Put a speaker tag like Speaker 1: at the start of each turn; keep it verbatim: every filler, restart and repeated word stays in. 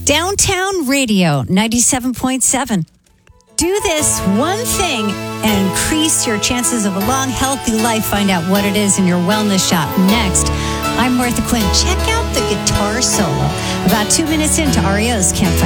Speaker 1: Downtown Radio ninety-seven point seven. Do this one thing and increase your chances of a long, healthy life. Find out what it is in your wellness shop next. I'm Martha Quinn. Check out the guitar solo. About two minutes into R E O's Campfire.